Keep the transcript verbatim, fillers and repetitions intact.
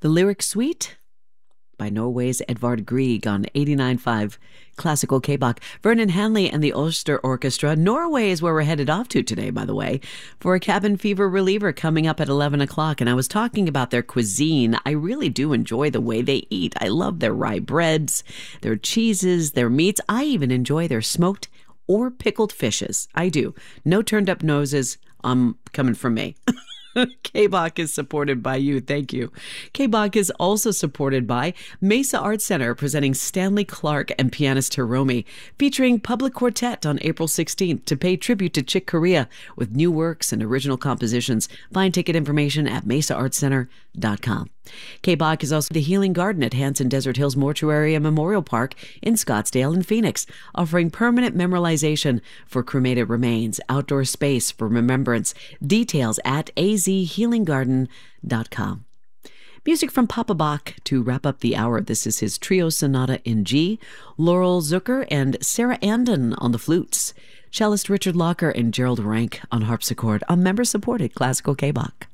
The Lyric Suite by Norway's Edvard Grieg on eighty-nine point five Classical K-Bach. Vernon Hanley and the Ulster Orchestra. Norway is where we're headed off to today, by the way, for a cabin fever reliever coming up at eleven o'clock. And I was talking about their cuisine. I really do enjoy the way they eat. I love their rye breads, their cheeses, their meats. I even enjoy their smoked or pickled fishes. I do. No turned up noses. Um, coming from me. K-Bach is supported by you. Thank you. K-Bach is also supported by Mesa Art Center, presenting Stanley Clarke and pianist Hiromi, featuring Public Quartet on April sixteenth to pay tribute to Chick Corea with new works and original compositions. Find ticket information at mesa art center dot com. K-Bach is also the Healing Garden at Hanson Desert Hills Mortuary and Memorial Park in Scottsdale and Phoenix, offering permanent memorialization for cremated remains, outdoor space for remembrance. Details at a z healing garden dot com. Music from Papa Bach to wrap up the hour. This is his Trio Sonata in G. Laurel Zucker and Sarah Andon on the flutes. Cellist Richard Locker and Gerald Rank on harpsichord on member-supported Classical K-Bach.